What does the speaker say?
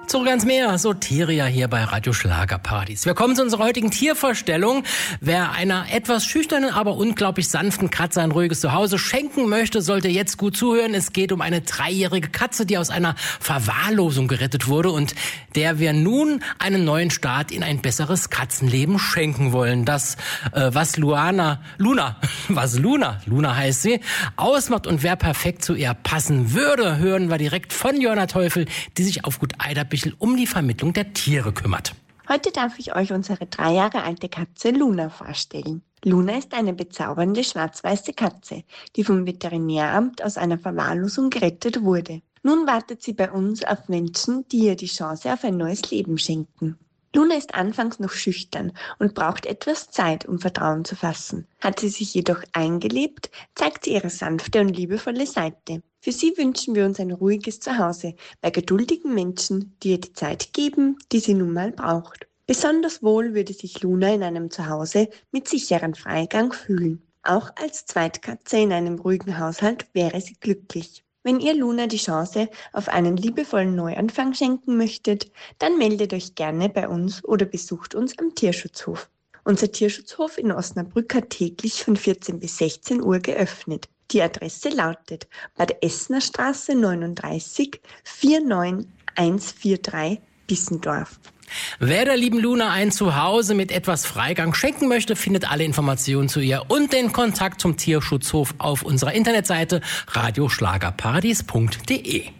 Zurück ans Meer, so Tiere hier bei Radio Schlagerparadies. Wir kommen zu unserer heutigen Tiervorstellung. Wer einer etwas schüchternen, aber unglaublich sanften Katze ein ruhiges Zuhause schenken möchte, sollte jetzt gut zuhören. Es geht um eine 3-jährige Katze, die aus einer Verwahrlosung gerettet wurde und der wir nun einen neuen Start in ein besseres Katzenleben schenken wollen. Das, was Luna heißt sie, ausmacht und wer perfekt zu ihr passen würde, hören wir direkt von Jörna Teufel, die sich auf Gut Eiderbichel um die Vermittlung der Tiere kümmert. Heute darf ich euch unsere 3 Jahre alte Katze Luna vorstellen. Luna ist eine bezaubernde schwarz-weiße Katze, die vom Veterinäramt aus einer Verwahrlosung gerettet wurde. Nun wartet sie bei uns auf Menschen, die ihr die Chance auf ein neues Leben schenken. Luna ist anfangs noch schüchtern und braucht etwas Zeit, um Vertrauen zu fassen. Hat sie sich jedoch eingelebt, zeigt sie ihre sanfte und liebevolle Seite. Für sie wünschen wir uns ein ruhiges Zuhause bei geduldigen Menschen, die ihr die Zeit geben, die sie nun mal braucht. Besonders wohl würde sich Luna in einem Zuhause mit sicherem Freigang fühlen. Auch als Zweitkatze in einem ruhigen Haushalt wäre sie glücklich. Wenn ihr Luna die Chance auf einen liebevollen Neuanfang schenken möchtet, dann meldet euch gerne bei uns oder besucht uns am Tierschutzhof. Unser Tierschutzhof in Osnabrück hat täglich von 14 bis 16 Uhr geöffnet. Die Adresse lautet Bad Essener Straße 39 49143 Bissendorf. Wer der lieben Luna ein Zuhause mit etwas Freigang schenken möchte, findet alle Informationen zu ihr und den Kontakt zum Tierschutzhof auf unserer Internetseite radioschlagerparadies.de.